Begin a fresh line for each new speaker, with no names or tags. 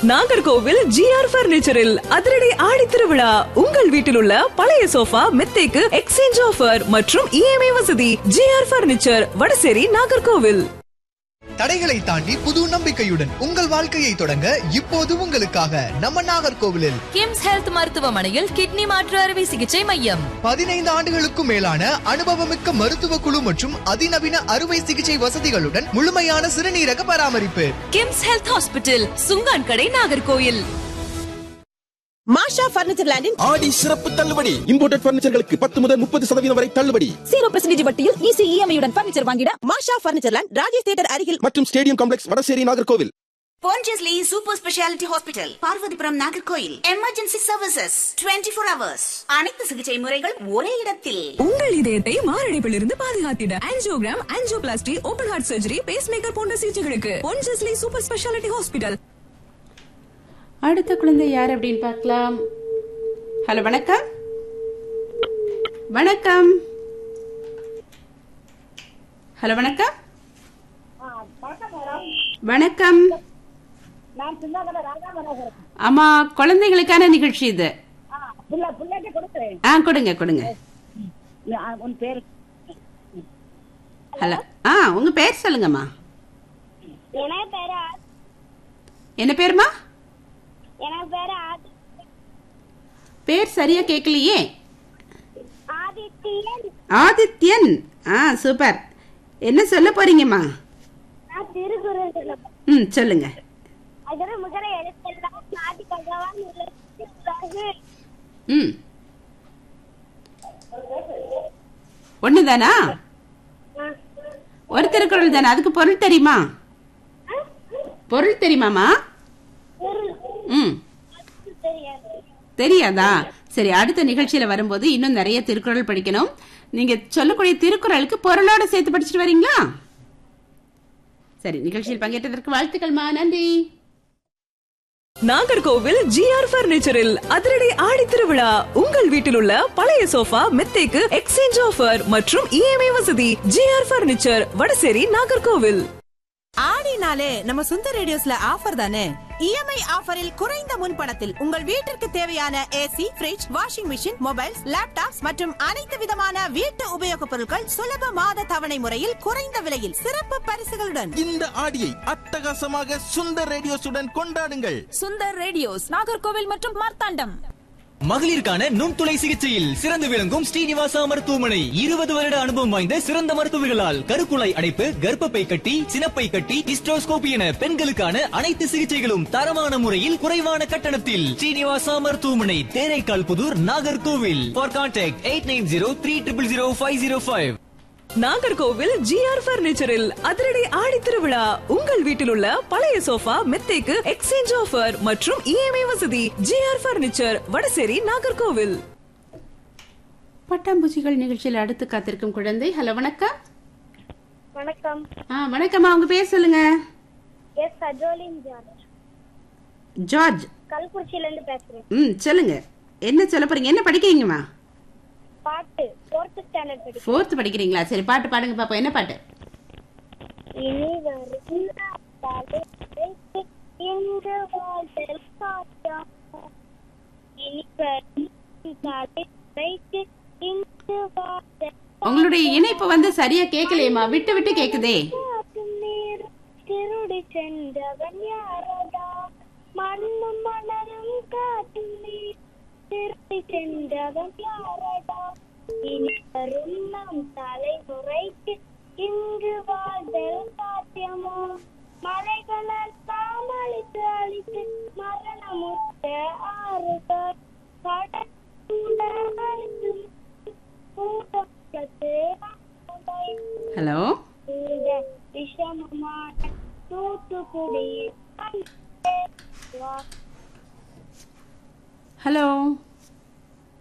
Nagercoil GR பர்னிச்சரில் அதிரடி ஆடி திருவிழா. உங்கள் வீட்டில் உள்ள பழைய சோஃபா மெத்தைக்கு எக்ஸ்சேஞ்ச் ஆஃபர் மற்றும் EMI வசதி. GR furniture, Vadasery, Nagercoil.
தடைகளை தாண்டி புது நம்பிக்கையுடன் உங்கள் வாழ்க்கையை தொடங்க இப்போது உங்களுக்காக நம்ம நாகர்கோவிலில்
கிம்ஸ் ஹெல்த் மருத்துவமனையில் கிட்னி மாற்று அறுவை சிகிச்சை மையம்.
15 ஆண்டுகளுக்கும் மேலான அனுபவமிக்க மருத்துவ குழு மற்றும் அதிநவீன அறுவை சிகிச்சை வசதிகளுடன் முழுமையான சிறுநீரக பராமரிப்பு.
கிம்ஸ் ஹெல்த் ஹாஸ்பிட்டல், சுங்கான் கடை, நாகர்கோயில்.
மாஷா பர்னிச்சர் லேண்டின்
ஆடி சிறப்பு தள்ளுபடி. இம்போர்ட்டட் பர்னிச்சர்களுக்கு 10 முதல் 30% வரை தள்ளுபடி.
0% வட்டியில் ஈஸி EMI உடன் பர்னிச்சர் வாங்கிட மாஷா பர்னிச்சர் லேண்ட், ராஜேஷ் தியேட்டர் அருகில்
மற்றும் stadium complex, Vadasery, Nagercoil.
Pondicherry Super Speciality Hospital, Parvathipuram, Nagercoil. Emergency services 24 hours. அனைத்து சிகிச்சை முறைகள் ஒரே இடத்தில்.
உங்கள் இதயத்தை மாரடைப்பில் இருந்து பாதுகாத்திட angiogram, angioplasty, open heart surgery, pacemaker போன்ற சிகிச்சைகளுக்கு Pondicherry சூப்பர் ஸ்பெஷாலிட்டி ஹாஸ்பிடல்.
அடுத்த குழந்தை யார் அப்படின்னு பார்க்கலாம். ஹலோ, வணக்கம். வணக்கம். ஹலோ, வணக்கம். வணக்கம். ஆமா, குழந்தைகளுக்கான நிகழ்ச்சி இது. கொடுங்க கொடுங்க. ஹலோ, உங்க பேர் சொல்லுங்கம்மா. என்ன பேருமா? பேர் சரியா கேட்கலையே. ஆதித்யன். சூப்பர். என்ன சொல்ல போறீங்கம்மா? சொல்லுங்க. ஒண்ணுதானா? ஒரு திருக்குறள் தானே? அதுக்கு பொருள் தெரியுமா? பொருள் தெரியுமாமா? தெரியாதா? சரி, அடுத்த நிகழ்ச்சியில வரும்போது இன்னும் நிறைய திருக்குறள் படிக்கணும். நீங்க சொல்லக்கூடிய திருக்குறளுக்கு பொருளோட சேர்த்து படிச்சுட்டு வரீங்களா? சரி, நிகழ்ச்சியில் பங்கேற்றதற்கு வாழ்த்துக்கள்மா. நன்றி.
நாகர்கோவில் GR பர்னிச்சரில் அதிரடி ஆடி திருவிழா. உங்கள் வீட்டில் உள்ள பழைய சோஃபா மெத்தைக்கு எக்ஸ்சேஞ்ச் ஆஃபர் மற்றும் EMI வசதி. GR furniture, Vadasery, Nagercoil.
ஆடினாலே நம்ம சுந்தர் ரேடியோஸ்ல ஆஃபர் தானே. EMI ஆஃபரில் குறைந்த முன்பணத்தில் உங்கள் வீட்டிற்கு தேவையான AC, fridge, washing machine, mobiles, laptops மற்றும் அனைத்து விதமான வீட்டு உபயோகப் பொருட்கள் சுலப மாத தவணை முறையில் குறைந்த விலையில் சிறப்பு பரிசுகளுடன்
இந்த ஆடியை அட்டகாசமாக சுந்தர் ரேடியோஸுடன் கொண்டாடுங்கள்.
சுந்தர் ரேடியோஸ், நாகர்கோவில் மற்றும் மார்த்தாண்டம்.
மகளிருக்கான நுண்துளை சிகிச்சையில் சிறந்து விளங்கும் ஸ்ரீனிவாசா மருத்துவமனை. 20 வருட அனுபவம் வாய்ந்த சிறந்த மருத்துவர்களால் கருக்குழாய் அடைப்பு, கர்ப்பப்பை கட்டி, சினப்பை கட்டி, ஹிஸ்டோஸ்கோபி என பெண்களுக்கான அனைத்து சிகிச்சைகளும் தரமான முறையில் குறைவான கட்டணத்தில். ஸ்ரீனிவாசா மருத்துவமனை, Theraikkal Pudur, Nagercoil. For contact 8903000505.
Nagercoil GR பர்னிச்சரில் அதிரடி ஆடி திருவிழா. உங்கள் வீட்டில் உள்ள பழைய சோஃபா மெத்தைக்கு எக்ஸ்சேஞ்ச் ஆஃபர் மற்றும் EMI வசதி. GR furniture, Vadasery, Nagercoil.
பட்டாம்பூச்சிகள் நிகழ்ச்சியில் அடுத்து காத்திருக்கும் குழந்தை. ஹலோ, வணக்கம்.
வணக்கம்.
வணக்கம்மா, உங்க பேர் சொல்லுங்க. ஜார்ஜ்.
கல்குறிச்சியில இருந்து பேசுறேன்.
சொல்லுங்க, என்ன சொல்ல போறீங்க? என்ன படிக்கிறீங்கம்மா?
பாட்டு 4th ஸ்டாண்டர்ட் படிக்கிறேன்.
4th படிக்கிறீங்களா? சரி, பாட்டு பாடுங்க பாப்போம். என்ன பாட்டு?
இனி வருகின்ற பாடலை இன்று வாழ்தல் காட்டும். இனி வருகின்ற பாடலை இன்று வாழ்தல்.
உங்களுடைய இணைப்பு வந்து சரியா கேட்கலையேம்மா, விட்டு விட்டு கேக்குதே.
திருடி சென்றவன் யாரடா? மண்ணும் மணலும் காட்டும் நீர் திருடி சென்றவன் யாரடா? இனி வரும் நம் தலைமுறைக்கு இங்கு வாழ்தல் சாத்தியமோ? மலைகளெல்லாம் அழித்து அழித்து மரணமுற்ற ஆறுகள்
ஹலோ,
இந்த விஷமமான தூத்துக்குடி.
ஹலோ.